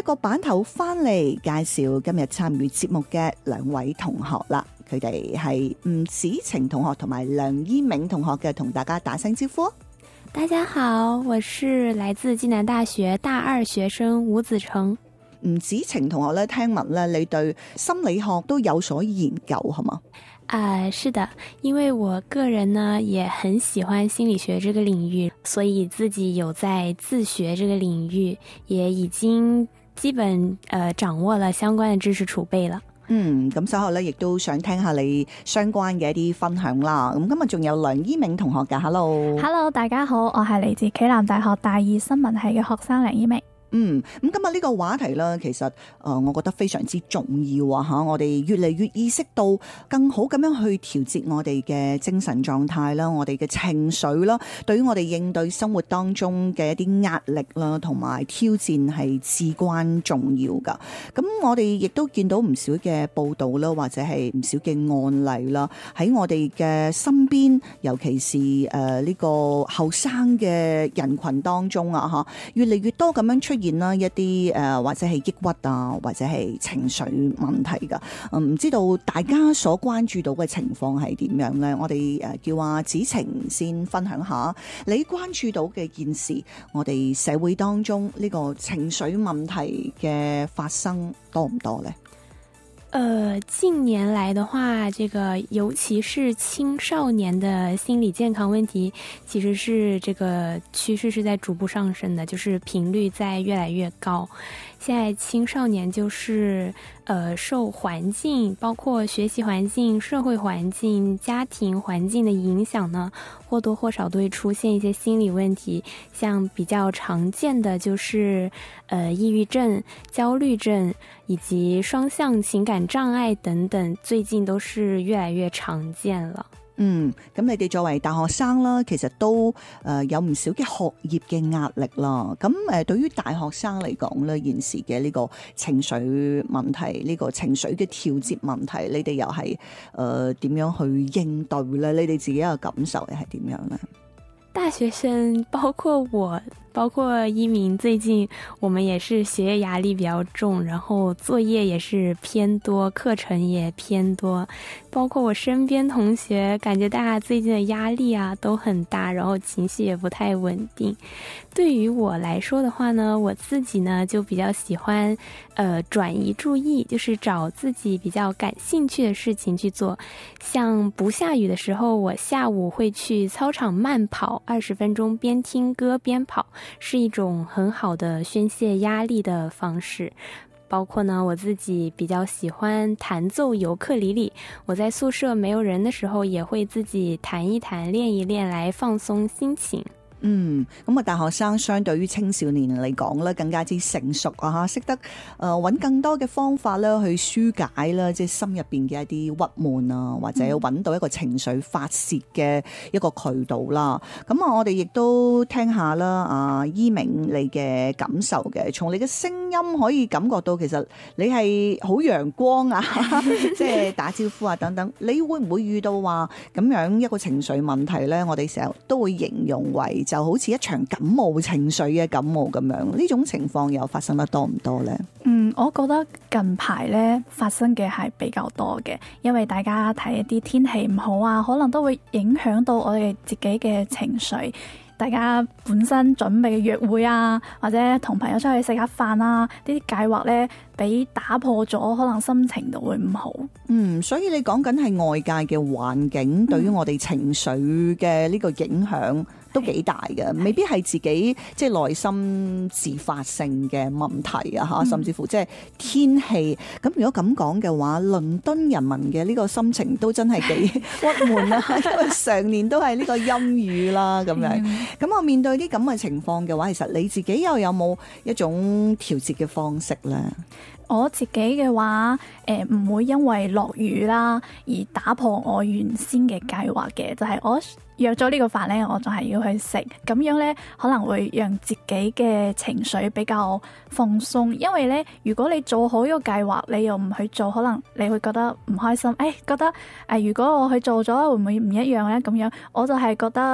個版頭翻嚟介紹今日參與節目嘅兩位同學啦，佢哋係吳子晴同學同埋梁依銘同學嘅，同大家打聲招呼。 大家好，我是來自暨南大學大二學生吳子成。 吳子晴同學咧，聽聞咧你對心理學都有所研究，係嘛？ 是的，因為我個人呢也很喜歡心理學這個領域，所以自己有在自學這個領域，也已經基本掌握了相關的知識儲備了。 咁稍後咧亦都想聽下你相關嘅一啲分享啦。咁今日仲有梁依銘同學嘅 ，Hello， 大家好，我係嚟自暨南大學大二新聞系嘅學生梁依銘。 咁今日呢個話題咧，其實我覺得非常之重要啊吓！我哋越嚟越意識到更好咁樣去調節我哋嘅精神狀態啦，我哋嘅情緒啦，對於我哋應對生活當中嘅一啲壓力啦，同埋挑戰係至關重要噶。咁我哋亦都見到唔少嘅報道啦，或者係唔少嘅案例啦，喺我哋嘅身邊，尤其是呢個後生嘅人群當中啊吓，越嚟越多咁樣出現啦一啲或者係抑鬱啊，或者係情緒問題噶。唔知道大家所關注到嘅情況係點樣呢？我哋叫阿子晴先分享下你關注到嘅件事，我哋社會當中呢個情緒問題嘅發生多唔多呢？ 近年來的話，這個尤其是青少年的心理健康問題，其實是這個趨勢是在逐步上升的，就是頻率在越來越高。現在青少年就是受環境，包括學習環境、社會環境、家庭環境的影響呢，或多或少都會出現一些心理問題，像比較常見的就是抑鬱症、焦慮症以及雙向情感障礙等等，最近都是越來越常見了。 咁你哋作為大學生啦，其實都有唔少嘅學業嘅壓力啦。咁對於大學生嚟講咧，現時嘅呢個情緒問題，呢個情緒嘅調節問題，你哋又係點樣去應對咧？你哋自己嘅感受又係點樣咧？ 大學生包括我，包括依銘，最近我們也是學業壓力比較重，然後作業也是偏多，課程也偏多，包括我身邊同學，感覺大家最近的壓力啊都很大，然後情緒也不太穩定。對於我來說的話呢，我自己呢就比較喜歡轉移注意，就是找自己比較感興趣的事情去做。像不下雨的時候，我下午會去操場慢跑20分鐘，邊聽歌邊跑，是一種很好的宣洩壓力的方式。包括呢，我自己比較喜歡彈奏尤克里里，我在宿舍沒有人的時候，也會自己彈一彈、練一練來放鬆心情。 咁啊，大學生相對於青少年嚟講咧，更加之成熟啊吓，識得揾更多嘅方法咧去紓解啦，即係心入邊嘅一啲鬱悶啊，或者揾到一個情緒發洩嘅一個渠道啦。咁啊，我哋亦都聽下啦，阿依銘你嘅感受嘅，從你嘅聲音可以感覺到，其實你係好陽光啊，即係打招呼啊等等。你會唔會遇到話咁樣一個情緒問題咧？我哋成日都會形容為就好似一場感冒，情緒嘅感冒咁樣，呢種情況又發生得多唔多呢？ 我覺得近排咧發生嘅係比較多嘅，因為大家睇一啲天氣唔好啊，可能都會影響到我哋自己嘅情緒。大家本身準備嘅約會啊，或者同朋友出去食下飯啊，呢啲計劃咧俾打破咗，可能心情都會唔好。 所以你講緊係外界嘅環境對於我哋情緒嘅呢個影響都幾大嘅，未必係自己即係內心自發性嘅問題啊吓，甚至乎即係天氣。咁如果咁講嘅話，倫敦人民嘅呢個心情都真係幾鬱悶啊，因為常年都係呢個陰雨啦咁樣。咁我面對啲咁嘅情況嘅話，其實你自己又有冇一種調節嘅方式咧？ 我自己嘅話，唔會因為落雨啦而打破我原先嘅計劃嘅，就係我約咗呢個飯咧，我就係要去食，咁樣咧可能會讓自己嘅情緒比較放鬆。因為咧，如果你做好呢個計劃，你又唔去做，可能你會覺得唔開心，覺得如果我去做咗會唔會唔一樣咧？咁樣我就係覺得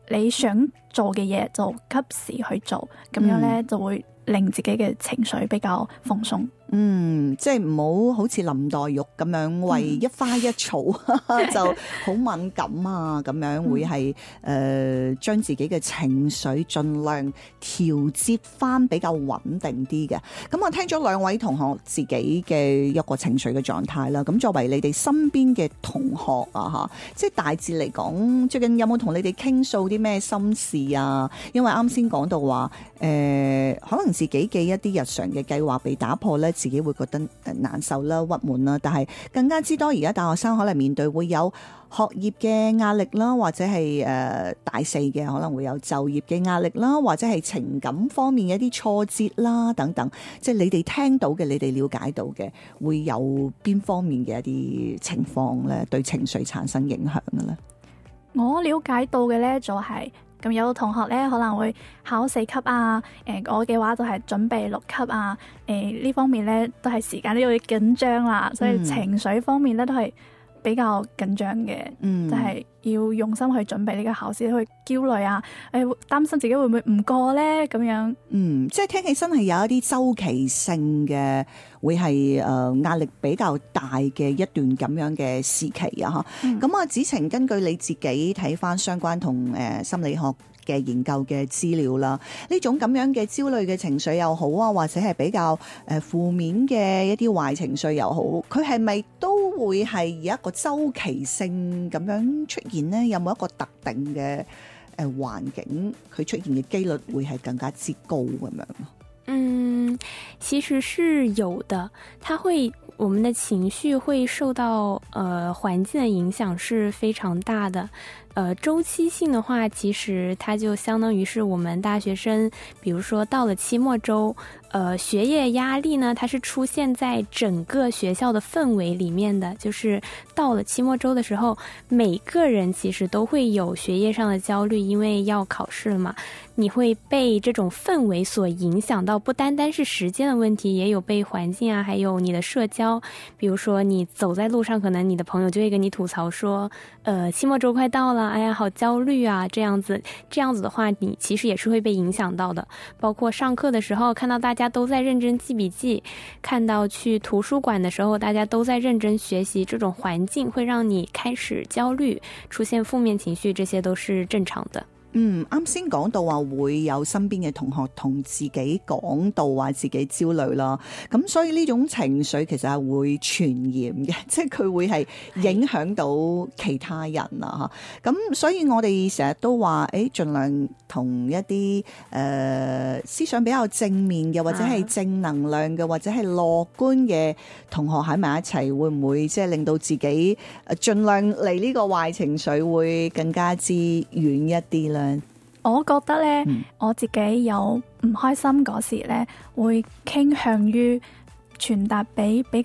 你想做嘅嘢就及時去做，咁樣咧就會令自己嘅情緒比較放鬆。 即係唔好好似林黛玉咁樣為一花一草就好敏感啊，咁樣會係將自己嘅情緒盡量調節翻比較穩定啲嘅。咁我聽咗兩位同學自己嘅一個情緒嘅狀態啦。咁作為你哋身邊嘅同學啊，即係大致嚟講，最近有冇同你哋傾訴啲咩心事啊？因為啱先講到話可能自己嘅一啲日常嘅計劃被打破咧，自己會覺得難受啦、鬱悶啦，但係更加之多而家大學生可能面對會有學業嘅壓力啦，或者係大四嘅可能會有就業嘅壓力啦，或者係情感方面嘅一啲挫折啦等等，即係你哋聽到嘅、你哋了解到嘅，會有邊方面嘅一啲情況咧，對情緒產生影響嘅咧？ 我了解到嘅咧就係咁，有同學咧可能會考4級啊，我嘅話就係準備6級啊，呢方面咧都係時間都要緊張啦，所以情緒方面咧都係比較緊張嘅，就係要用心去準備呢個考試，去焦慮啊，擔心自己會唔會唔過咧咁樣。即係聽起身係有一啲周期性嘅，會係壓力比較大嘅一段咁樣嘅時期啊，咁子晴，根據你自己睇翻相關同心理學嘅研究嘅資料啦，呢種咁樣嘅焦慮嘅情緒又好啊，或者係比較負面嘅一啲壞情緒又好，佢係咪都會係有一個周期性咁樣出現呢？有冇一個特定嘅環境，佢出現嘅機率會係更加之高咁樣？ 其實是有的，我們的情緒會受到環境的影響是非常大的。周期性的話，其實它就相當於是我們大學生，比如說到了期末周，學業壓力呢，它是出現在整個學校的氛圍裡面的，就是到了期末周的時候，每個人其實都會有學業上的焦慮，因為要考試了嘛，你會被這種氛圍所影響到，不單單是時間的問題，也有被環境啊，還有你的社交，比如說你走在路上，可能你的朋友就會跟你吐槽說，期末周快到了，哎呀，好焦慮啊，這樣子的話，你其實也是會被影響到的。包括上課的時候，看到大家都在認真記筆記，看到去圖書館的時候，大家都在認真學習，這種環境會讓你開始焦慮，出現負面情緒，這些都是正常的。 啱先講到話會有身邊嘅同學同自己講到話自己焦慮啦，咁所以呢種情緒其實係會傳染嘅，即係佢會係影響到其他人啊嚇。咁所以我哋成日都話盡量同一啲思想比較正面嘅，或者係正能量嘅，或者係樂觀嘅同學喺埋一齊，會唔會即係令到自己盡量離呢個壞情緒會更加之遠一啲咧？ 我覺得咧，我自己有唔開心嗰時咧，會傾向於傳達俾比